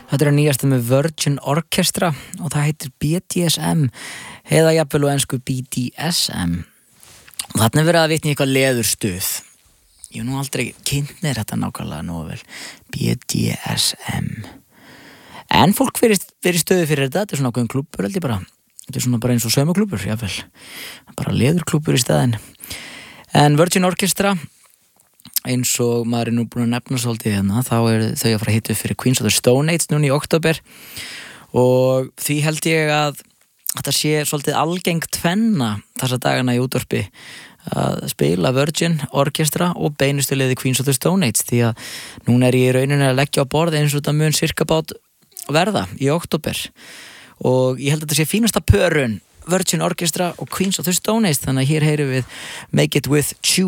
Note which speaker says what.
Speaker 1: Þetta er nýjasta með Virgin Orchestra og það heitir BDSM eða jafnvel á ensku BDSM. Og þarna verið að vitna í eitthvað leðurstuð. Ég hef nú aldrei kynnt mér þetta nákvæmlega nógu vel. BDSM. En fólk verið stöðu fyrir þetta er svona ákveðin klúbbur held ég bara. Þetta er svona bara eins og saumaklúbbur, jafnvel. Bara leðurklúbbur í staðinn. En Virgin Orchestra eins og maður er nú búin að nefna svolítið hérna, þá er þau að fara að hitta upp fyrir Queens of the Stone Age núna í október og því held ég að þetta sé svolítið algengt tvenna þessa dagana í útvarpi að spila Virgin Orchestra og beinustu liði Queens of the Stone Age því að núna er ég í rauninni að leggja á borð eins og þetta mun cirka bát verða í október og ég held að þetta sé fínasta pörun Virgin Orchestra og Queens of the Stone Age þannig að hér heyrum við Make It With Chew